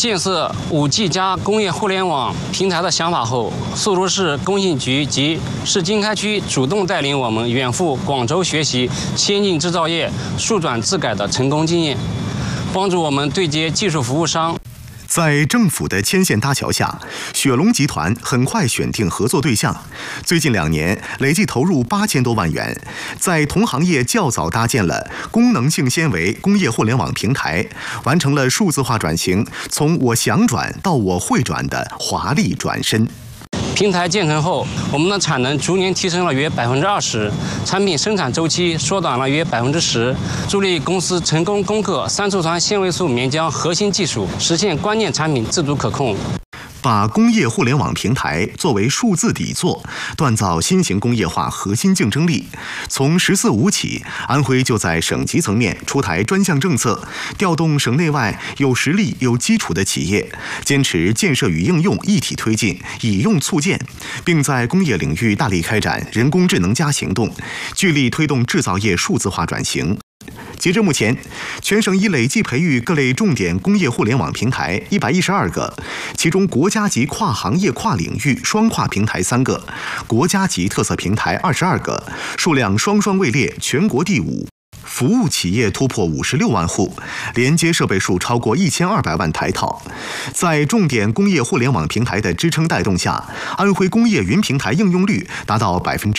建设5G 加工业互联网平台的想法后，宿州市工信局及市经开区主动带领我们远赴广州学习先进制造业数转自改的成功经验，帮助我们对接技术服务商。 在政府的牵线搭桥下，雪龙集团很快选定合作对象。最近2年，累计投入8000多万元，在同行业较早搭建了功能性纤维工业互联网平台，完成了数字化转型，从我想转到我会转的华丽转身。 平台建成后，我们的产能逐年提升了约20%，产品生产周期缩短了约10%，助力公司成功攻克3醋酸纤维素棉浆核心技术，实现关键产品自主可控。 把工业互联网平台作为数字底座，锻造新型工业化核心竞争力。从“14五”起，安徽就在省级层面出台专项政策，调动省内外有实力、有基础的企业，坚持建设与应用一体推进，以用促建，并在工业领域大力开展人工智能+行动，聚力推动制造业数字化转型。截至目前，全省已累计培育各类重点工业互联网平台112个，其中国家级跨行业跨领域双跨平台3个，国家级特色平台22个，数量双位列全国第5。服务企业突破56万户，连接设备数超过1200万台套。在重点工业互联网平台的支撑带动下，安徽工业云平台应用率达到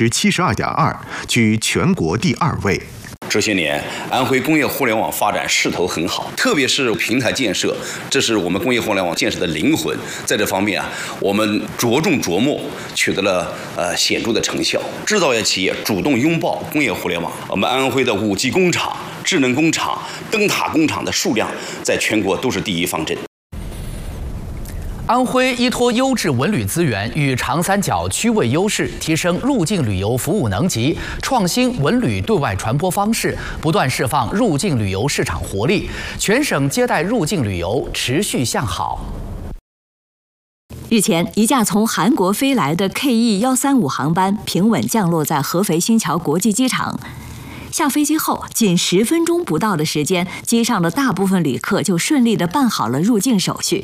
72.2%，居全国第2位。 这些年，安徽工业互联网发展势头很好，特别是平台建设，这是我们工业互联网建设的灵魂。在这方面我们着重琢磨，取得了显著的成效。制造业企业主动拥抱工业互联网，我们安徽的5G 工厂、智能工厂、灯塔工厂的数量在全国都是第一方阵。 安徽依托优质文旅资源与长三角区位优势，提升入境旅游服务能级，创新文旅对外传播方式，不断释放入境旅游市场活力。全省接待入境旅游持续向好。 日前，一架从韩国飞来的 KE135航班平稳降落在合肥新桥国际机场。下飞机后，仅10分钟不到的时间，机上的大部分旅客就顺利地办好了入境手续。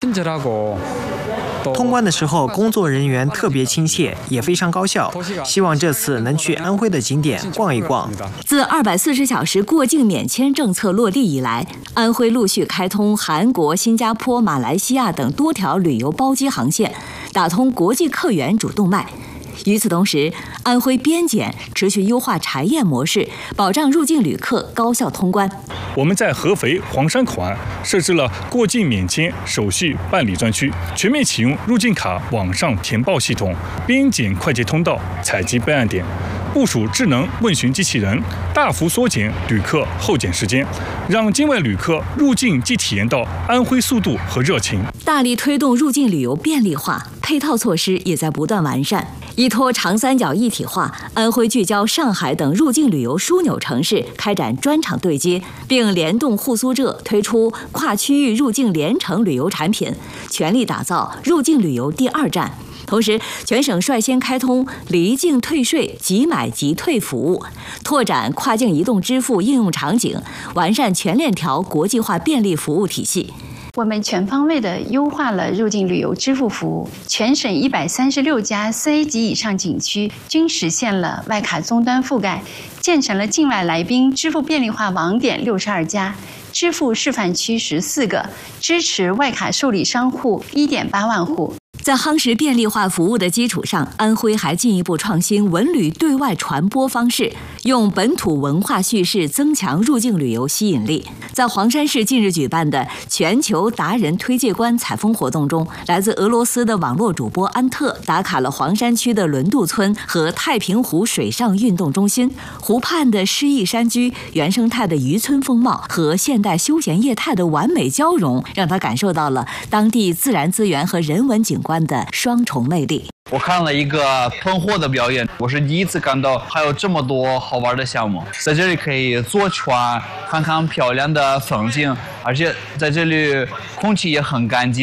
通关的时候，工作人员特别亲切，也非常高效。希望这次能去安徽的景点逛一逛。 自240小时过境免签政策落地以来，安徽陆续开通韩国、新加坡、马来西亚等多条旅游包机航线，打通国际客源主动脉。与此同时，安徽边检持续优化查验模式，保障入境旅客高效通关。 我们在合肥黄山口岸设置了过境免签手续办理专区，全面启用入境卡网上填报系统、边检快捷通道、采集备案点，部署智能问询机器人，大幅缩减旅客候检时间，让境外旅客入境既体验到安徽速度和热情。 大力推动入境旅游便利化，配套措施也在不断完善。依托长三角一体化，安徽聚焦上海等入境旅游枢纽城市，开展专场对接，并联动沪苏浙推出跨区域入境联程旅游产品，全力打造入境旅游第2站。同时，全省率先开通离境退税即买即退服务，拓展跨境移动支付应用场景，完善全链条国际化便利服务体系。 我们全方位地优化了入境旅游支付服务，全省136家4A 级以上景区均实现了外卡终端覆盖，建成了境外来宾支付便利化网点62家，支付示范区14个，支持外卡受理商户1.8万户。 在夯实便利化服务的基础上，安徽还进一步创新文旅对外传播方式，用本土文化叙事增强入境旅游吸引力。在黄山市近日举办的全球达人推介官采风活动中，来自俄罗斯的网络主播安特打卡了黄山区的轮渡村和太平湖水上运动中心，湖畔的诗意山居、原生态的渔村风貌和现代休闲业态的完美交融，让他感受到了当地自然资源和人文景观的双重魅力。 我看了一个喷火的表演，我是第一次看到还有这么多好玩的项目。在这里可以坐船，看看漂亮的风景，而且在这里空气也很干净。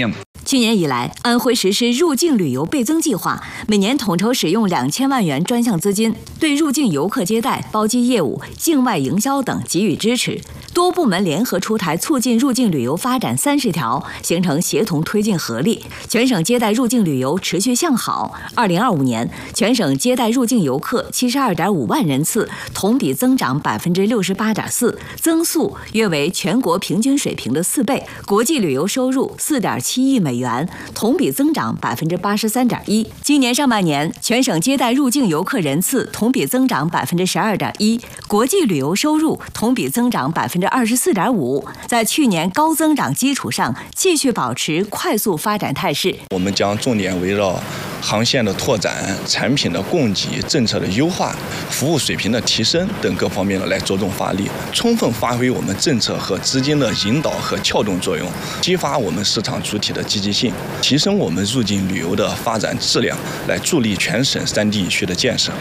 去年以来，安徽实施入境旅游倍增计划，每年统筹使用2000万元专项资金，对入境游客接待、包机业务、境外营销等给予支持。多部门联合出台促进入境旅游发展30条，形成协同推进合力。全省接待入境旅游持续向好。2025年，全省接待入境游客72.5万人次，同比增长68.4%，增速约为全国平均水平的4倍。国际旅游收入4.7亿美元，同比增长83.1%。今年上半年，全省接待入境游客人次同比增长12.1%，国际旅游收入同比增长24.5%。在去年高增长基础上，继续保持快速发展态势。 我们将重点围绕航线的拓展、产品的供给、政策的优化、服务水平的提升等各方面来着重发力，充分发挥我们政策和资金的引导和撬动作用，激发我们市场主体的积极性，提升我们入境旅游的发展质量，来助力全省3地一区的建设。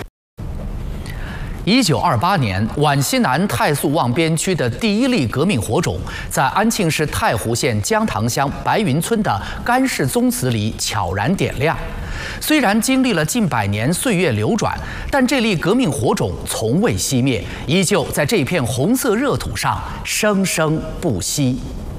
1928年，皖西南太素望边区的第一例革命火种，在安庆市太湖县江塘乡白云村的干式宗祠里悄然点亮。虽然经历了近100年岁月流转，但这粒革命火种从未熄灭，依旧在这片红色热土上生生不息。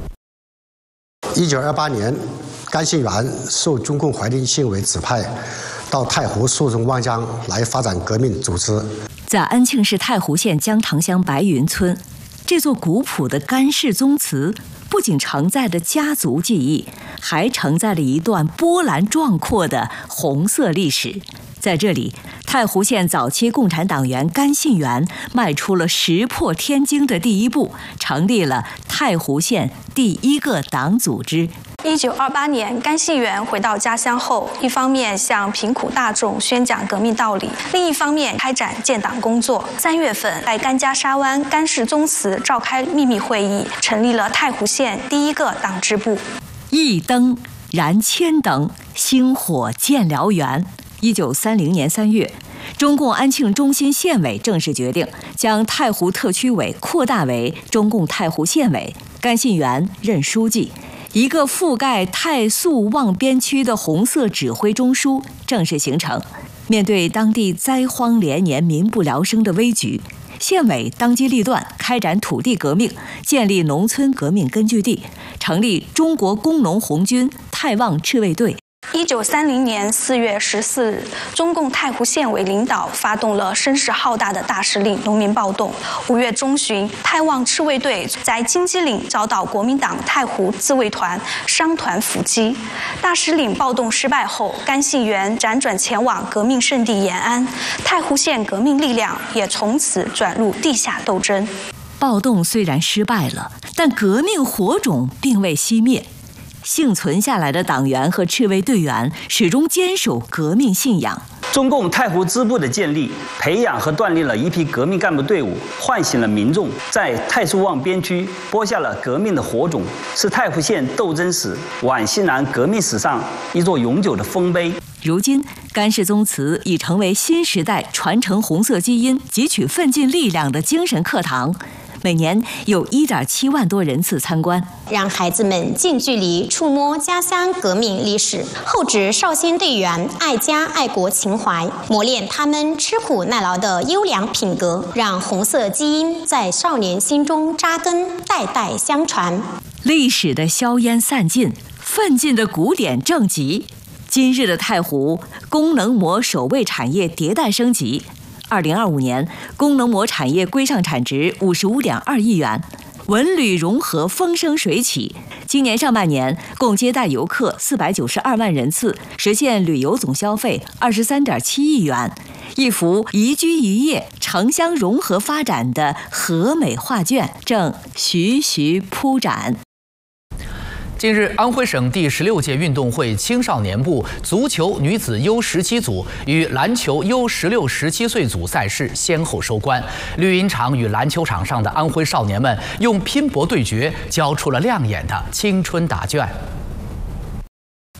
1928年，甘信元受中共怀定县委指派，到太湖肃宗望江来发展革命组织。 在安庆市太湖县江塘乡白云村，这座古朴的干式宗祠不仅承载着家族记忆，还承载了一段波澜壮阔的红色历史。在这里，太湖县早期共产党员甘信元迈出了石破天惊的第一步，成立了太湖县第一个党组织。 1928年，甘信元回到家乡后，一方面向贫苦大众宣讲革命道理，另一方面开展建党工作。3月份，在甘家沙湾甘氏宗祠召开秘密会议，成立了太湖县第一个党支部。 一灯燃千灯，星火建燎原。1930年3月，中共安庆中心县委正式决定将太湖特区委扩大为中共太湖县委，甘信元任书记。一个覆盖太素望边区的红色指挥中枢正式形成。面对当地灾荒连年、民不聊生的危局，县委当机立断开展土地革命，建立农村革命根据地，成立中国工农红军太望赤卫队。 1930年4月14日，中共太湖县委领导发动了声势浩大的大石岭农民暴动。5月中旬，太望赤卫队在金鸡岭遭到国民党太湖自卫团商团伏击。大石岭暴动失败后，甘信元辗转前往革命圣地延安，太湖县革命力量也从此转入地下斗争。 暴动虽然失败了，但革命火种并未熄灭。幸存下来的党员和赤卫队员始终坚守革命信仰。 中共太湖支部的建立，培养和锻炼了一批革命干部队伍，唤醒了民众，在太素望边区播下了革命的火种，是太湖县斗争史、皖西南革命史上一座永久的丰碑。 如今，甘氏宗祠已成为新时代传承红色基因、汲取奋进力量的精神课堂。每年有1.7万多人次参观， 让孩子们近距离触摸家乡革命历史，厚植少先队员爱家爱国情怀，磨练他们吃苦耐劳的优良品格，让红色基因在少年心中扎根，代代相传。 历史的硝烟散尽，奋进的鼓点正急。今日的太湖功能膜首位产业迭代升级。2025年，功能膜产业规上产值55.2亿元，文旅融合风生水起。今年上半年，共接待游客492万人次，实现旅游总消费23.7亿元。一幅宜居宜业、城乡融合发展的和美画卷正徐徐铺展。 近日，安徽省第16届运动会青少年部足球女子 U17 组与篮球 U16、17岁组赛事先后收官。绿茵场与篮球场上的安徽少年们用拼搏对决，交出了亮眼的青春答卷。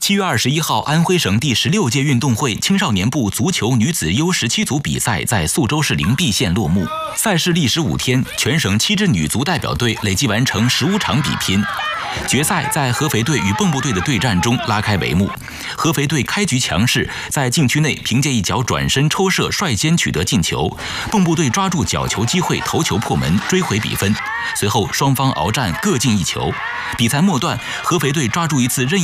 7月21号，安徽省第16届运动会青少年部足球女子 U17组比赛在宿州市灵璧县落幕。赛事历时5天，全省7支女足代表队累计完成15场比拼。决赛在合肥队与蚌埠队的对战中拉开帷幕。合肥队开局强势，在禁区内凭借一脚转身抽射率先取得进球，蚌埠队抓住角球机会头球破门追回比分。随后双方鏖战各进1球。比赛末段，合肥队抓住一次任意